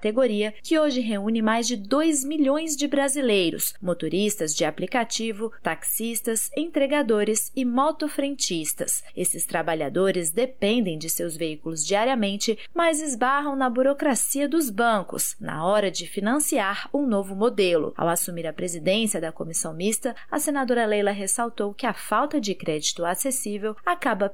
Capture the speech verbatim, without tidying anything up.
categoria, que hoje reúne mais de dois milhões de brasileiros, motoristas de aplicativo, taxistas, entregadores e motofrentistas. Esses trabalhadores dependem de seus veículos diariamente, mas esbarram na burocracia dos bancos na hora de financiar um novo modelo. Ao assumir a presidência da comissão mista, a senadora Leila ressaltou que a falta de crédito acessível acaba